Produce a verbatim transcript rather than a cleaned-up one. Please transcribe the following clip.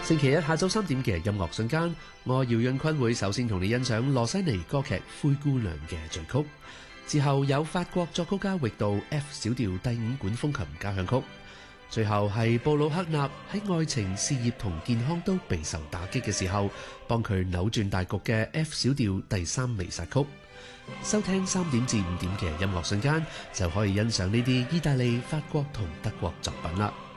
星期一下晝三點嘅音樂瞬間，我姚潤坤會首先同你欣賞羅西尼歌劇《灰姑娘》嘅序曲，之後有法國作曲家域道 F 小調第五管風琴交響曲，最後係布魯克納喺愛情、事業同健康都備受打擊嘅時候，幫佢扭轉大局嘅 F 小調第三彌撒曲。收聽三點至五點嘅音樂瞬間，就可以欣賞呢啲意大利、法國同德國作品啦。